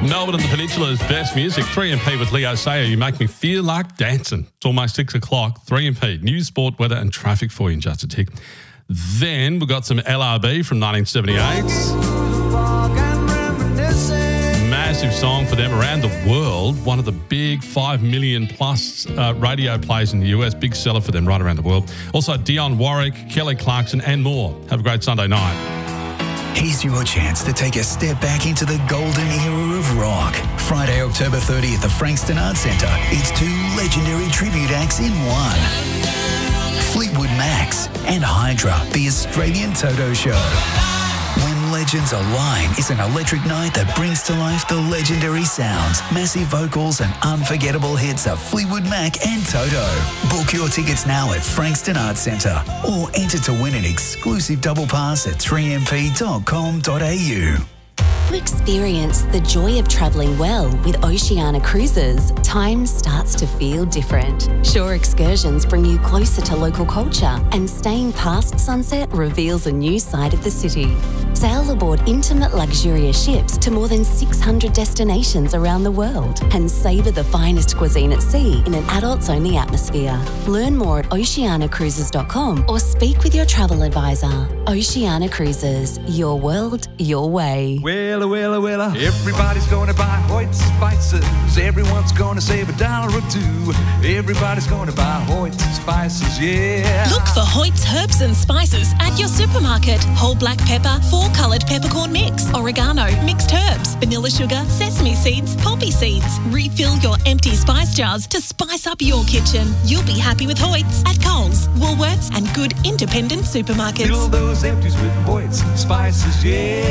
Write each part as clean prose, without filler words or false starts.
Melbourne and the Peninsula's best music. 3MP with Leo Sayer. You make me feel like dancing. It's almost 6 o'clock. 3MP. News, sport, weather and traffic for you in just a tick. Then we've got some LRB from 1978. Massive song for them around the world. One of the big 5 million plus radio plays in the US. Big seller for them right around the world. Also Dionne Warwick, Kelly Clarkson and more. Have a great Sunday night. Here's your chance to take a step back into the golden era of rock. Friday, October 30th at the Frankston Arts Centre. It's 2 legendary tribute acts in one. Fleetwood Macs and Hydra, the Australian Toto Show. When legends align, it's an electric night that brings to life the legendary sounds, massive vocals and unforgettable hits of Fleetwood Mac and Toto. Book your tickets now at Frankston Arts Centre or enter to win an exclusive double pass at 3mp.com.au. To experience the joy of travelling well with Oceania Cruises, time starts to feel different. Shore excursions bring you closer to local culture, and staying past sunset reveals a new side of the city. Sail aboard intimate, luxurious ships to more than 600 destinations around the world and savour the finest cuisine at sea in an adults-only atmosphere. Learn more at oceanacruises.com or speak with your travel advisor. Oceania Cruises, your world, your way. Well, everybody's gonna buy Hoyt spices. Everyone's gonna save $1 or $2. Everybody's gonna buy Hoyt spices, yeah. Look for Hoyt's herbs and spices at your supermarket. Whole black pepper, 4-coloured peppercorn mix, oregano, mixed herbs, vanilla sugar, sesame seeds, poppy seeds. Refill your empty spice jars to spice up your kitchen. You'll be happy with Hoyt's at Coles, Woolworths and good independent supermarkets. Fill those empties with Hoyt's spices,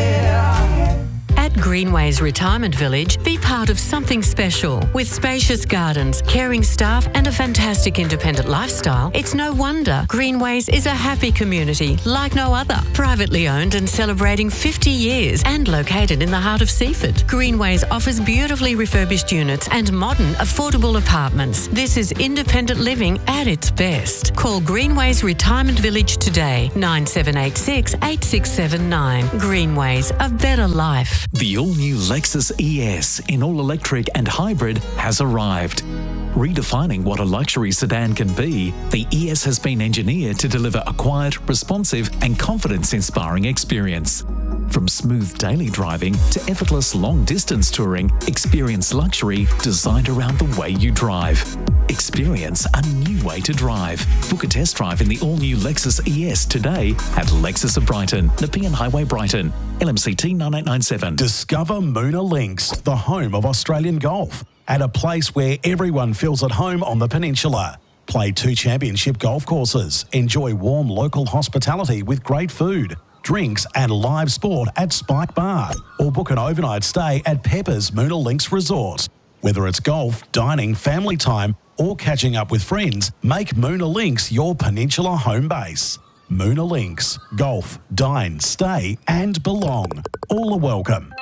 yeah. At Greenways Retirement Village, be part of something special. With spacious gardens, caring staff and a fantastic independent lifestyle, it's no wonder Greenways is a happy community like no other. Privately owned and celebrating 50 years and located in the heart of Seaford. Greenways offers beautifully refurbished units and modern, affordable apartments. This is independent living at its best. Call Greenways Retirement Village today, 9786 8679. Greenways, a better life. The all-new Lexus ES in all-electric and hybrid has arrived. Redefining what a luxury sedan can be, the ES has been engineered to deliver a quiet, responsive and confidence-inspiring experience. From smooth daily driving to effortless long-distance touring, experience luxury designed around the way you drive. Experience a new way to drive. Book a test drive in the all-new Lexus ES today at Lexus of Brighton, Nepean Highway, Brighton. LMCT 9897. Discover Moona Links, the home of Australian golf, at a place where everyone feels at home on the peninsula. Play 2 championship golf courses, enjoy warm local hospitality with great food, drinks and live sport at Spike Bar, or book an overnight stay at Pepper's Moona Links Resort. Whether it's golf, dining, family time or catching up with friends, make Moona Links your peninsula home base. Moona Links. Golf, dine, stay and belong. All are welcome.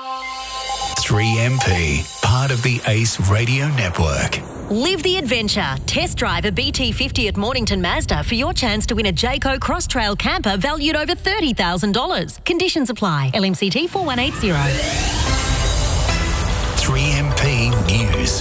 3MP, part of the Ace Radio Network. Live the adventure. Test drive a BT50 at Mornington Mazda for your chance to win a Jayco Cross Trail camper valued over $30,000. Conditions apply. LMCT 4180. 3MP News.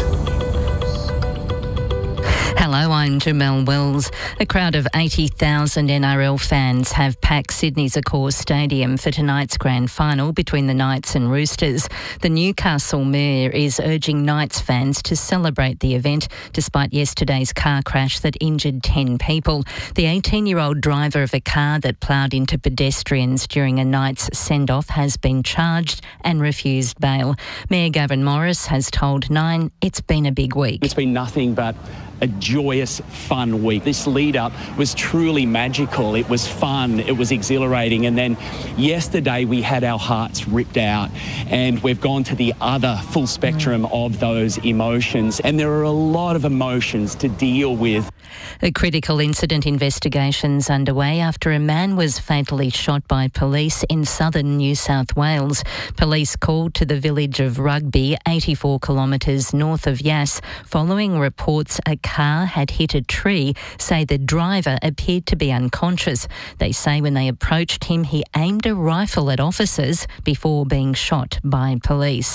Hello, I'm Jamelle Wells. A crowd of 80,000 NRL fans have packed Sydney's Accor Stadium for tonight's grand final between the Knights and Roosters. The Newcastle Mayor is urging Knights fans to celebrate the event despite yesterday's car crash that injured 10 people. The 18-year-old driver of a car that ploughed into pedestrians during a Knights send-off has been charged and refused bail. Mayor Gavin Morris has told Nine it's been a big week. It's been nothing but a joyous, fun week. This lead-up was truly magical. It was fun, it was exhilarating, and then yesterday we had our hearts ripped out and we've gone to the other full spectrum of those emotions, and there are a lot of emotions to deal with. A critical incident investigation's underway after a man was fatally shot by police in southern New South Wales. Police called to the village of Rugby, 84 kilometres north of Yass, following reports a car had hit a tree, say the driver appeared to be unconscious. They say when they approached him, he aimed a rifle at officers before being shot by police.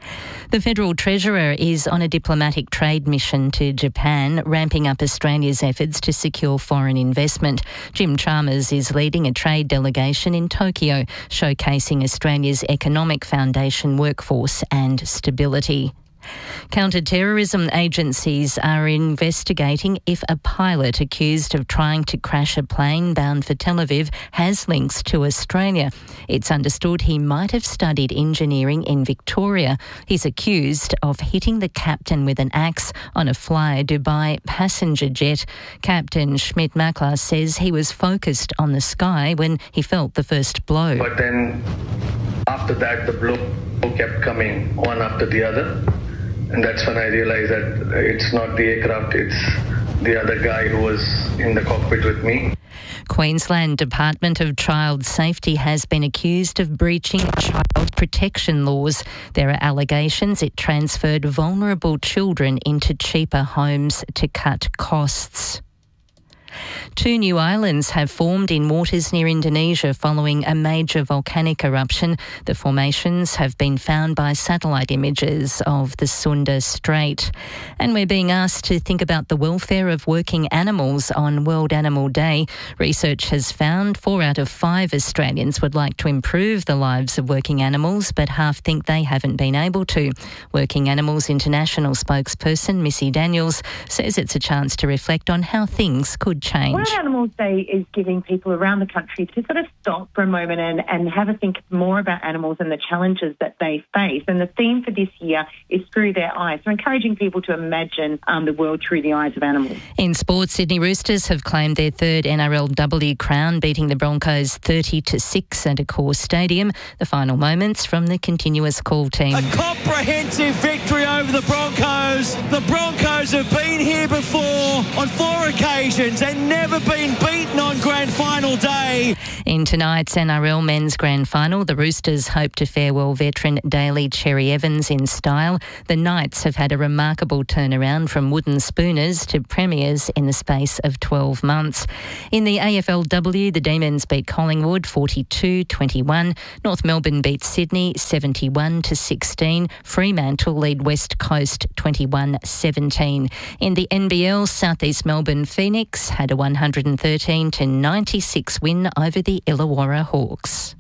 The Federal Treasurer is on a diplomatic trade mission to Japan, ramping up Australia's efforts to secure foreign investment. Jim Chalmers is leading a trade delegation in Tokyo, showcasing Australia's economic foundation, workforce and stability. Counter-terrorism agencies are investigating if a pilot accused of trying to crash a plane bound for Tel Aviv has links to Australia. It's understood he might have studied engineering in Victoria. He's accused of hitting the captain with an axe on a Fly Dubai passenger jet. Captain Schmidt-Mackler says he was focused on the sky when he felt the first blow. But then after that, the blow kept coming one after the other. And that's when I realized that it's not the aircraft, it's the other guy who was in the cockpit with me. Queensland Department of Child Safety has been accused of breaching child protection laws. There are allegations it transferred vulnerable children into cheaper homes to cut costs. 2 new islands have formed in waters near Indonesia following a major volcanic eruption. The formations have been found by satellite images of the Sunda Strait. And we're being asked to think about the welfare of working animals on World Animal Day. Research has found 4 out of 5 Australians would like to improve the lives of working animals, but half think they haven't been able to. Working Animals International spokesperson Missy Daniels says it's a chance to reflect on how things could change. World Animals Day is giving people around the country to sort of stop for a moment and have a think more about animals and the challenges that they face. And the theme for this year is Through Their Eyes, so encouraging people to imagine the world through the eyes of animals. In sports, Sydney Roosters have claimed their 3rd NRLW crown, beating the Broncos 30-6 at Accor Stadium. The final moments from the Continuous Call team. A comprehensive victory over the Broncos. The Broncos have been here before on 4 occasions and never been beaten on grand final day. In tonight's NRL men's grand final, the Roosters hope to farewell veteran Daly Cherry Evans in style. The Knights have had a remarkable turnaround from wooden spooners to premiers in the space of 12 months. In the AFLW, the Demons beat Collingwood 42-21. North Melbourne beat Sydney 71-16. Fremantle lead West Coast 21-17. In the NBL, South East Melbourne Phoenix had a 113-96 win over the Illawarra Hawks.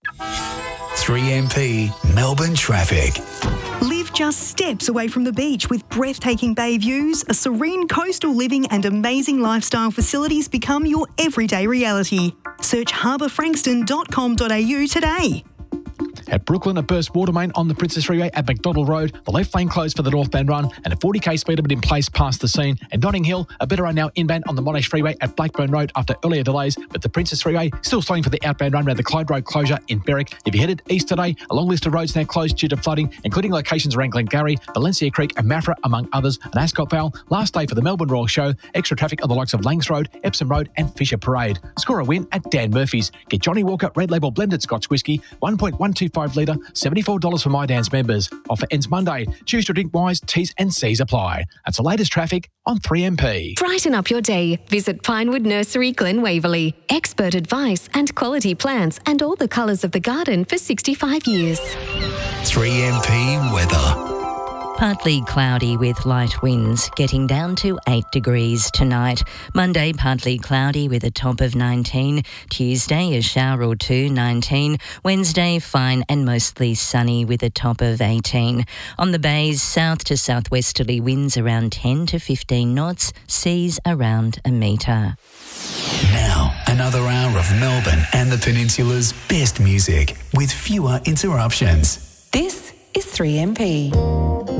3MP Melbourne traffic. Live just steps away from the beach with breathtaking bay views, a serene coastal living and amazing lifestyle facilities become your everyday reality. Search harbourfrankston.com.au today. At Brooklyn, a burst water main on the Princess Freeway at McDonald Road. The left lane closed for the northbound run and a 40k speed limit in place past the scene. And Notting Hill, a better run now inbound on the Monash Freeway at Blackburn Road after earlier delays, but the Princess Freeway still slowing for the outbound run around the Clyde Road closure in Berwick. If you headed east today, a long list of roads now closed due to flooding, including locations around Glengarry, Valencia Creek and Maffra, among others. And Ascot Vale, last day for the Melbourne Royal Show. Extra traffic on the likes of Langs Road, Epsom Road and Fisher Parade. Score a win at Dan Murphy's. Get Johnny Walker Red Label Blended Scotch Whisky, 1.125 litre, $74 for My Dance members. Offer ends Monday. Choose to drink wise, T's and C's apply. That's the latest traffic on 3MP. Brighten up your day. Visit Pinewood Nursery, Glen Waverley. Expert advice and quality plants and all the colours of the garden for 65 years. 3MP weather. Partly cloudy with light winds, getting down to 8 degrees tonight. Monday, partly cloudy with a top of 19. Tuesday, a shower or two, 19. Wednesday, fine and mostly sunny with a top of 18. On the bays, south to southwesterly winds around 10 to 15 knots, seas around a metre. Now, another hour of Melbourne and the Peninsula's best music with fewer interruptions. This is 3MP.